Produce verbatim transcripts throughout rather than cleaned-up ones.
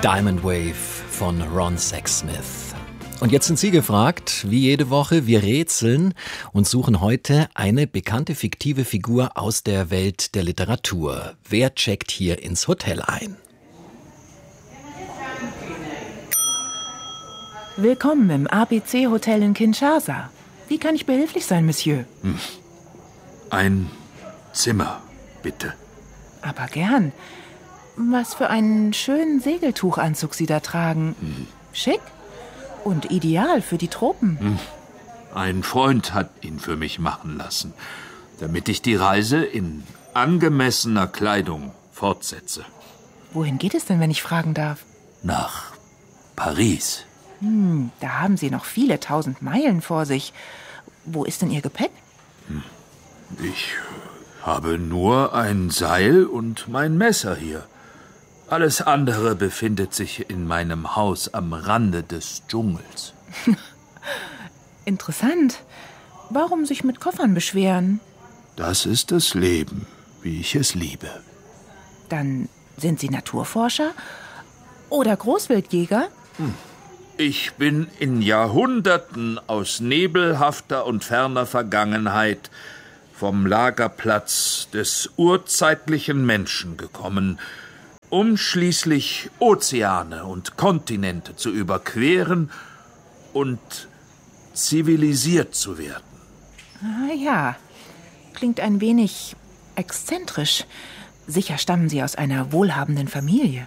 Diamond Wave von Ron Sexsmith. Und jetzt sind Sie gefragt, wie jede Woche, wir rätseln und suchen heute eine bekannte fiktive Figur aus der Welt der Literatur. Wer checkt hier ins Hotel ein? Willkommen im A B C-Hotel in Kinshasa. Wie kann ich behilflich sein, Monsieur? Hm. Ein Zimmer, bitte. Aber gern. Was für einen schönen Segeltuchanzug Sie da tragen. Hm. Schick und ideal für die Tropen. Hm. Ein Freund hat ihn für mich machen lassen, damit ich die Reise in angemessener Kleidung fortsetze. Wohin geht es denn, wenn ich fragen darf? Nach Paris. Hm, da haben Sie noch viele tausend Meilen vor sich. Wo ist denn Ihr Gepäck? Hm. Ich habe nur ein Seil und mein Messer hier. Alles andere befindet sich in meinem Haus am Rande des Dschungels. Interessant. Warum sich mit Koffern beschweren? Das ist das Leben, wie ich es liebe. Dann sind Sie Naturforscher oder Großwildjäger? Hm. Ich bin in Jahrhunderten aus nebelhafter und ferner Vergangenheit vom Lagerplatz des urzeitlichen Menschen gekommen, um schließlich Ozeane und Kontinente zu überqueren und zivilisiert zu werden. Ah ja, klingt ein wenig exzentrisch. Sicher stammen Sie aus einer wohlhabenden Familie.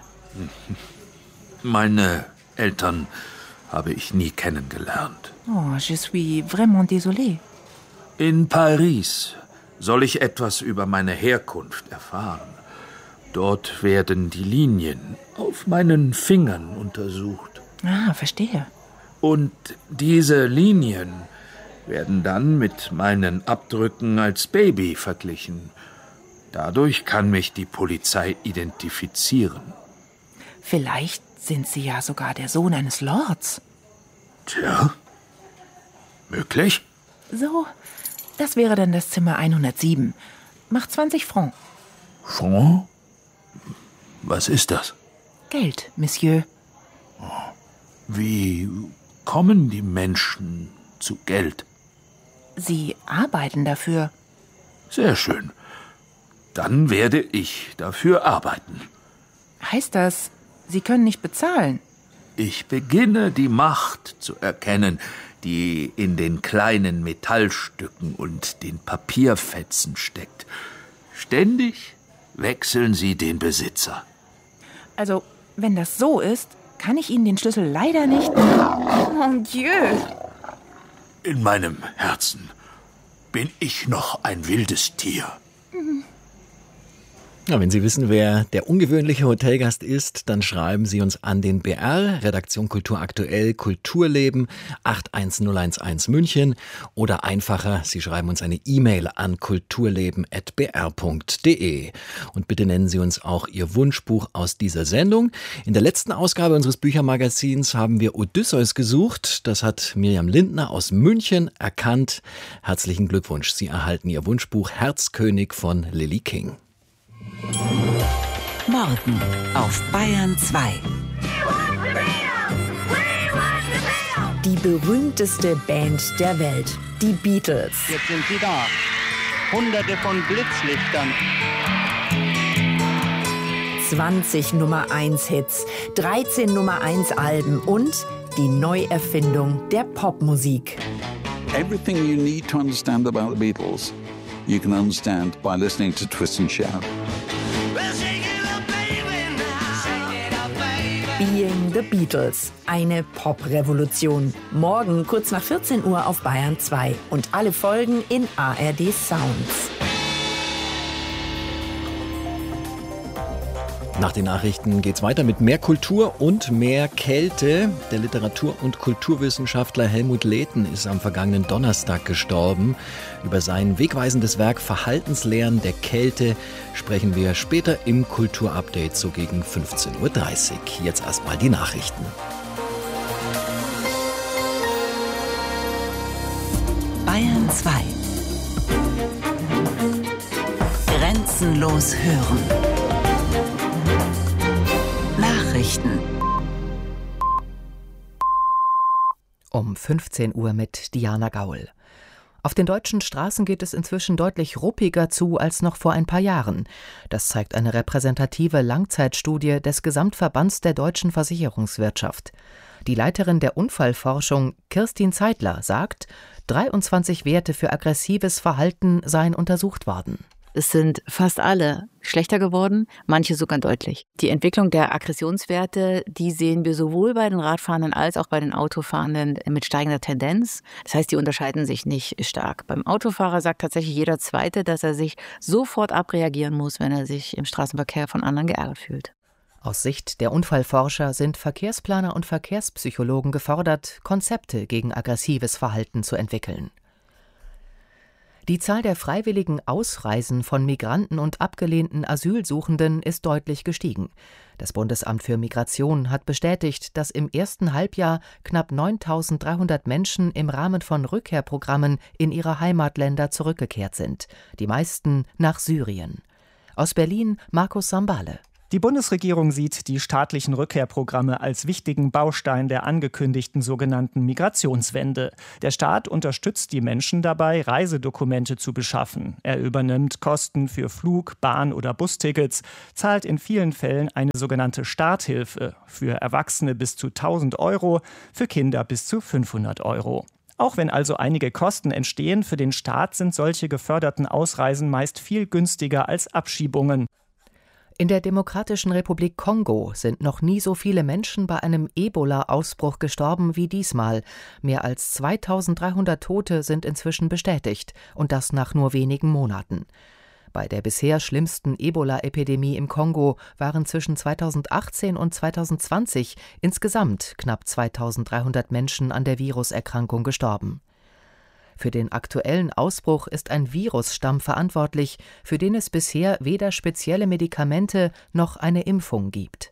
Meine Eltern habe ich nie kennengelernt. Oh, je suis vraiment désolé. In Paris soll ich etwas über meine Herkunft erfahren. Dort werden die Linien auf meinen Fingern untersucht. Ah, verstehe. Und diese Linien werden dann mit meinen Abdrücken als Baby verglichen. Dadurch kann mich die Polizei identifizieren. Vielleicht sind Sie ja sogar der Sohn eines Lords. Tja, möglich? So, das wäre dann das Zimmer hundertsieben. Macht zwanzig Francs. Francs? Was ist das? Geld, Monsieur. Wie kommen die Menschen zu Geld? Sie arbeiten dafür. Sehr schön. Dann werde ich dafür arbeiten. Heißt das, Sie können nicht bezahlen? Ich beginne die Macht zu erkennen, die in den kleinen Metallstücken und den Papierfetzen steckt. Ständig wechseln sie den Besitzer. Also, wenn das so ist, kann ich Ihnen den Schlüssel leider nicht... Mon Dieu! In meinem Herzen bin ich noch ein wildes Tier. Ja, wenn Sie wissen, wer der ungewöhnliche Hotelgast ist, dann schreiben Sie uns an den B R, Redaktion Kultur aktuell, Kulturleben acht eins null eins eins München oder einfacher, Sie schreiben uns eine E-Mail an kulturleben at b r punkt d e. Und bitte nennen Sie uns auch Ihr Wunschbuch aus dieser Sendung. In der letzten Ausgabe unseres Büchermagazins haben wir Odysseus gesucht. Das hat Mirjam Lindner aus München erkannt. Herzlichen Glückwunsch, Sie erhalten Ihr Wunschbuch Herzkönig von Lily King. Morgen auf Bayern zwei. Die berühmteste Band der Welt, die Beatles. Jetzt sind sie da. Hunderte von Blitzlichtern. zwanzig Nummer eins Hits, dreizehn Nummer eins Alben und die Neuerfindung der Popmusik. Everything you need to understand about the Beatles, you can understand by listening to Twist and Shout. Being the Beatles, eine Pop-Revolution. Morgen kurz nach vierzehn Uhr auf Bayern zwei und alle Folgen in A R D Sounds. Nach den Nachrichten geht's weiter mit mehr Kultur und mehr Kälte. Der Literatur- und Kulturwissenschaftler Helmut Lehten ist am vergangenen Donnerstag gestorben. Über sein wegweisendes Werk Verhaltenslehren der Kälte sprechen wir später im Kulturupdate so gegen fünfzehn Uhr dreißig. Jetzt erstmal die Nachrichten. Bayern zwei. Grenzenlos hören. Nachrichten. Um fünfzehn Uhr mit Diana Gaul. Auf den deutschen Straßen geht es inzwischen deutlich ruppiger zu als noch vor ein paar Jahren. Das zeigt eine repräsentative Langzeitstudie des Gesamtverbands der deutschen Versicherungswirtschaft. Die Leiterin der Unfallforschung, Kirstin Zeidler, sagt, dreiundzwanzig Werte für aggressives Verhalten seien untersucht worden. Es sind fast alle schlechter geworden, manche sogar deutlich. Die Entwicklung der Aggressionswerte, die sehen wir sowohl bei den Radfahrenden als auch bei den Autofahrenden mit steigender Tendenz. Das heißt, die unterscheiden sich nicht stark. Beim Autofahrer sagt tatsächlich jeder Zweite, dass er sich sofort abreagieren muss, wenn er sich im Straßenverkehr von anderen geärgert fühlt. Aus Sicht der Unfallforscher sind Verkehrsplaner und Verkehrspsychologen gefordert, Konzepte gegen aggressives Verhalten zu entwickeln. Die Zahl der freiwilligen Ausreisen von Migranten und abgelehnten Asylsuchenden ist deutlich gestiegen. Das Bundesamt für Migration hat bestätigt, dass im ersten Halbjahr knapp neuntausenddreihundert Menschen im Rahmen von Rückkehrprogrammen in ihre Heimatländer zurückgekehrt sind. Die meisten nach Syrien. Aus Berlin Markus Sambale. Die Bundesregierung sieht die staatlichen Rückkehrprogramme als wichtigen Baustein der angekündigten sogenannten Migrationswende. Der Staat unterstützt die Menschen dabei, Reisedokumente zu beschaffen. Er übernimmt Kosten für Flug-, Bahn- oder Bustickets, zahlt in vielen Fällen eine sogenannte Starthilfe, für Erwachsene bis zu tausend Euro, für Kinder bis zu fünfhundert Euro. Auch wenn also einige Kosten entstehen, für den Staat sind solche geförderten Ausreisen meist viel günstiger als Abschiebungen. In der Demokratischen Republik Kongo sind noch nie so viele Menschen bei einem Ebola-Ausbruch gestorben wie diesmal. Mehr als zweitausenddreihundert Tote sind inzwischen bestätigt, und das nach nur wenigen Monaten. Bei der bisher schlimmsten Ebola-Epidemie im Kongo waren zwischen zweitausendachtzehn und zweitausendzwanzig insgesamt knapp zweitausenddreihundert Menschen an der Viruserkrankung gestorben. Für den aktuellen Ausbruch ist ein Virusstamm verantwortlich, für den es bisher weder spezielle Medikamente noch eine Impfung gibt.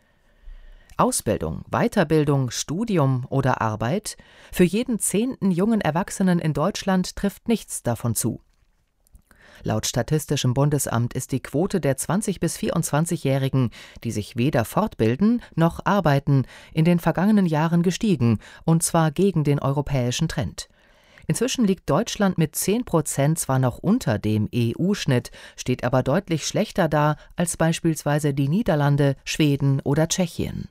Ausbildung, Weiterbildung, Studium oder Arbeit? Für jeden zehnten jungen Erwachsenen in Deutschland trifft nichts davon zu. Laut Statistischem Bundesamt ist die Quote der zwanzig- bis vierundzwanzigjährigen, die sich weder fortbilden noch arbeiten, in den vergangenen Jahren gestiegen, und zwar gegen den europäischen Trend. Inzwischen liegt Deutschland mit zehn Prozent zwar noch unter dem E U-Schnitt, steht aber deutlich schlechter da als beispielsweise die Niederlande, Schweden oder Tschechien.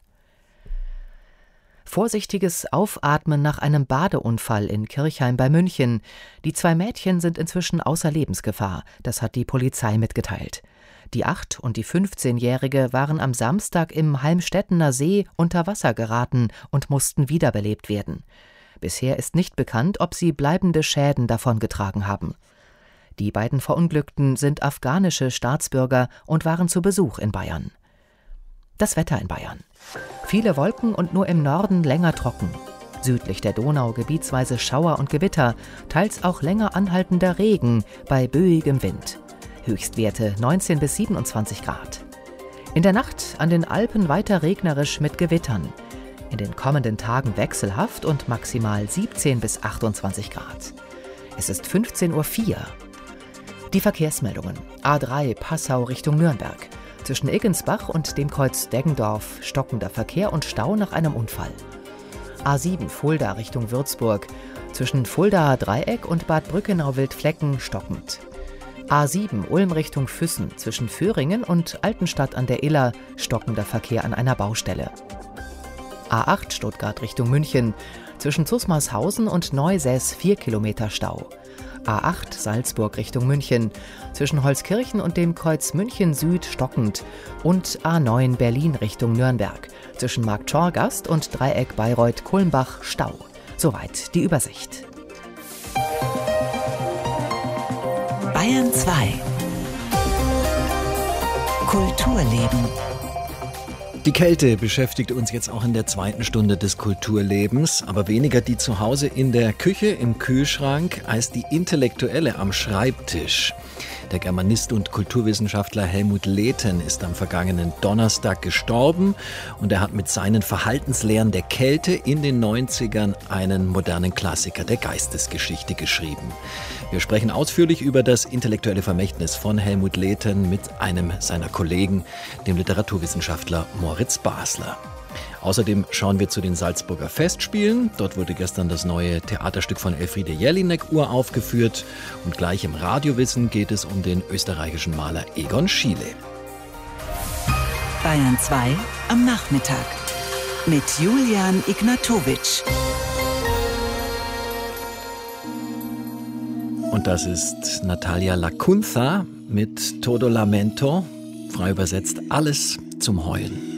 Vorsichtiges Aufatmen nach einem Badeunfall in Kirchheim bei München. Die zwei Mädchen sind inzwischen außer Lebensgefahr, das hat die Polizei mitgeteilt. Die acht- und die fünfzehnjährige waren am Samstag im Halmstedtener See unter Wasser geraten und mussten wiederbelebt werden. Bisher ist nicht bekannt, ob sie bleibende Schäden davongetragen haben. Die beiden Verunglückten sind afghanische Staatsbürger und waren zu Besuch in Bayern. Das Wetter in Bayern. Viele Wolken und nur im Norden länger trocken. Südlich der Donau gebietsweise Schauer und Gewitter, teils auch länger anhaltender Regen bei böigem Wind. Höchstwerte neunzehn bis siebenundzwanzig Grad. In der Nacht an den Alpen weiter regnerisch mit Gewittern. In den kommenden Tagen wechselhaft und maximal siebzehn bis achtundzwanzig Grad. Es ist fünfzehn Uhr vier. Die Verkehrsmeldungen. A drei Passau Richtung Nürnberg. Zwischen Iggensbach und dem Kreuz Deggendorf stockender Verkehr und Stau nach einem Unfall. A sieben Fulda Richtung Würzburg. Zwischen Fuldaer Dreieck und Bad Brückenau-Wildflecken stockend. A sieben Ulm Richtung Füssen. Zwischen Föhringen und Altenstadt an der Iller stockender Verkehr an einer Baustelle. A acht Stuttgart Richtung München, zwischen Zusmarshausen und Neusäß vier Kilometer Stau. A acht Salzburg Richtung München, zwischen Holzkirchen und dem Kreuz München Süd stockend. Und A neun Berlin Richtung Nürnberg, zwischen Marktschorgast und Dreieck Bayreuth-Kulmbach Stau. Soweit die Übersicht. Bayern zwei. Kulturleben. Die Kälte beschäftigt uns jetzt auch in der zweiten Stunde des Kulturlebens, aber weniger die zu Hause in der Küche, im Kühlschrank, als die Intellektuelle am Schreibtisch. Der Germanist und Kulturwissenschaftler Helmut Lehten ist am vergangenen Donnerstag gestorben und er hat mit seinen Verhaltenslehren der Kälte in den neunzigern einen modernen Klassiker der Geistesgeschichte geschrieben. Wir sprechen ausführlich über das intellektuelle Vermächtnis von Helmut Lehten mit einem seiner Kollegen, dem Literaturwissenschaftler Moritz Basler. Außerdem schauen wir zu den Salzburger Festspielen. Dort wurde gestern das neue Theaterstück von Elfriede Jelinek uraufgeführt. Und gleich im Radiowissen geht es um den österreichischen Maler Egon Schiele. Bayern zwei am Nachmittag mit Julian Ignatowitsch. Und das ist Natalia Lacunza mit Todo Lamento, frei übersetzt alles zum Heulen.